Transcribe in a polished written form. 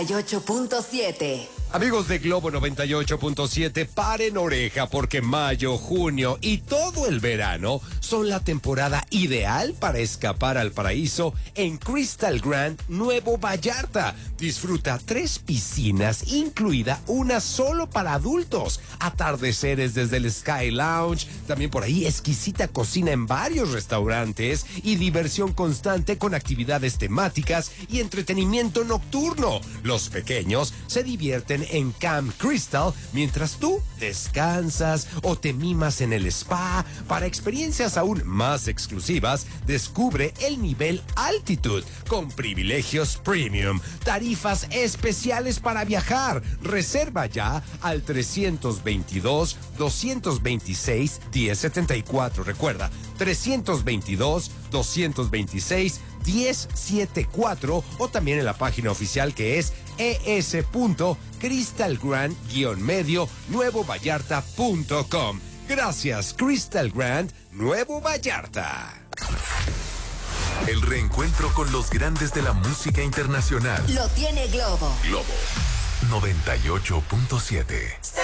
98.7. Amigos de Globo 98.7, paren oreja porque mayo, junio y todo el verano son la temporada ideal para escapar al paraíso en Crystal Grand Nuevo Vallarta. Disfruta 3 piscinas, incluida una solo para adultos, atardeceres desde el Sky Lounge, también por ahí exquisita cocina en varios restaurantes y diversión constante con actividades temáticas y entretenimiento nocturno. Los pequeños se divierten en Camp Crystal mientras tú descansas o te mimas en el spa. Para experiencias aún más exclusivas, descubre el nivel Altitude con privilegios premium, tarifas especiales para viajar. Reserva ya al 322-226-1074. Recuerda, 322-226-1074 o también en la página oficial que es es.crystalgrand-medio nuevovallarta.com. Gracias, Crystal Grand Nuevo Vallarta. El reencuentro con los grandes de la música internacional. Lo tiene Globo. Globo 98.7.